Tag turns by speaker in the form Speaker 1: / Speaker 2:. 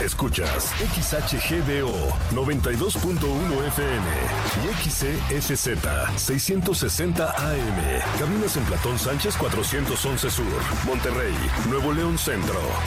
Speaker 1: Escuchas XHGDO 92.1 FM y XCSZ 660 AM. Caminos en Platón Sánchez 411 Sur, Monterrey, Nuevo León Centro.